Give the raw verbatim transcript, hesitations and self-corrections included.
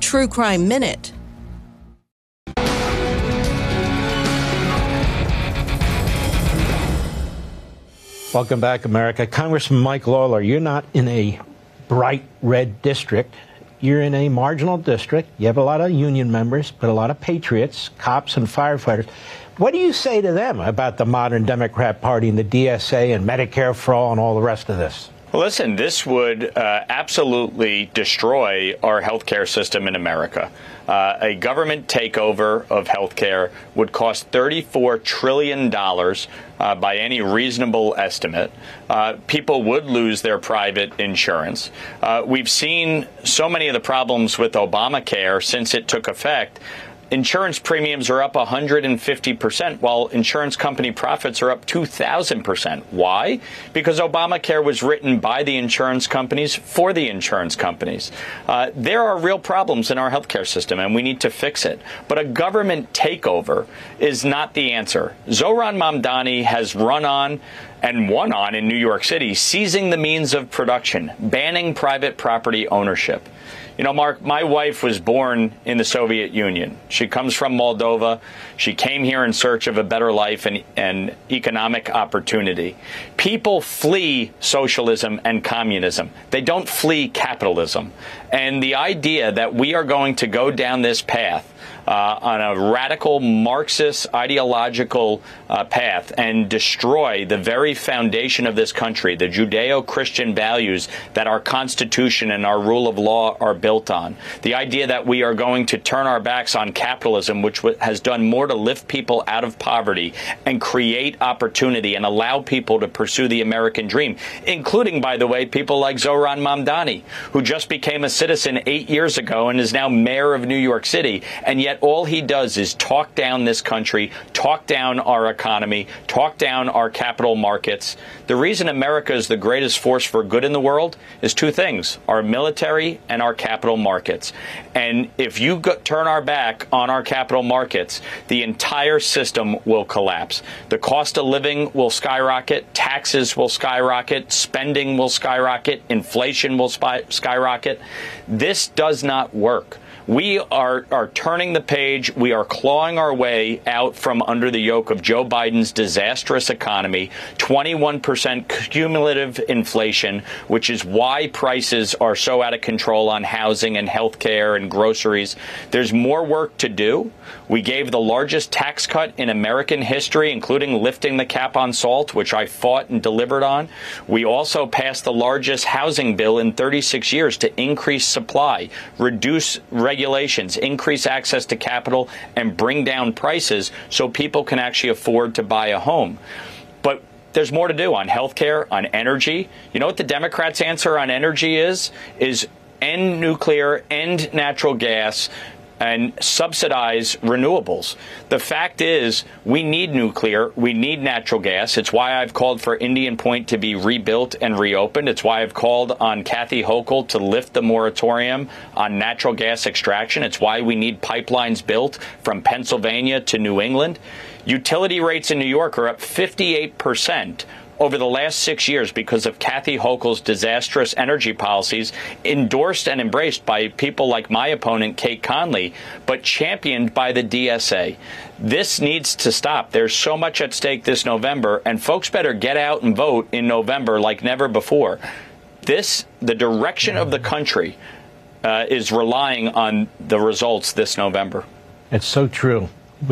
True Crime Minute. Welcome back, America. Congressman Mike Lawler, you're not in a bright red district. You're in a marginal district. You have a lot of union members, but a lot of patriots, cops and firefighters. What do you say to them about the modern Democrat Party and the D S A and Medicare for all and all the rest of this? Well, listen, this would uh, absolutely destroy our healthcare system in America. Uh, a government takeover of healthcare would cost thirty-four trillion dollars uh, by any reasonable estimate. Uh, people would lose their private insurance. Uh, we've seen so many of the problems with Obamacare since it took effect. Insurance premiums are up one hundred fifty percent, while insurance company profits are up two thousand percent. Why? Because Obamacare was written by the insurance companies for the insurance companies. Uh, there are real problems in our healthcare system, and we need to fix it. But a government takeover is not the answer. Zohran Mamdani has run on and won on in New York City, seizing the means of production, banning private property ownership. You know, Mark, my wife was born in the Soviet Union. She comes from Moldova. She came here in search of a better life and, and economic opportunity. People flee socialism and communism. They don't flee capitalism. And the idea that we are going to go down this path Uh, on a radical Marxist ideological uh, path and destroy the very foundation of this country, the Judeo-Christian values that our Constitution and our rule of law are built on. The idea that we are going to turn our backs on capitalism, which has done more to lift people out of poverty and create opportunity and allow people to pursue the American dream, including, by the way, people like Zohran Mamdani, who just became a citizen eight years ago and is now mayor of New York City, and yet all he does is talk down this country, talk down our economy, talk down our capital markets. The reason America is the greatest force for good in the world is two things: our military and our capital markets. And if you go, turn our back on our capital markets, the entire system will collapse. The cost of living will skyrocket, taxes will skyrocket, spending will skyrocket, inflation will spy, skyrocket. This does not work. We are, are turning the page. We are clawing our way out from under the yoke of Joe Biden's disastrous economy, twenty-one percent cumulative inflation, which is why prices are so out of control on housing and health care and groceries. There's more work to do. We gave the largest tax cut in American history, including lifting the cap on salt, which I fought and delivered on. We also passed the largest housing bill in thirty-six years to increase supply, reduce regulation, regulations, increase access to capital, and bring down prices so people can actually afford to buy a home. But there's more to do on healthcare, on energy. You know what the Democrats' answer on energy is? Is end nuclear, end natural gas, and subsidize renewables. The fact is, we need nuclear, we need natural gas. It's why I've called for Indian Point to be rebuilt and reopened. It's why I've called on Kathy Hochul to lift the moratorium on natural gas extraction. It's why we need pipelines built from Pennsylvania to New England. Utility rates in New York are up fifty-eight percent over the last six years because of Kathy Hochul's disastrous energy policies, endorsed and embraced by people like my opponent, Kate Conley, but championed by the D S A. This needs to stop. There's so much at stake this November, and folks better get out and vote in November like never before. This, the direction of the country, uh, is relying on the results this November. It's so true.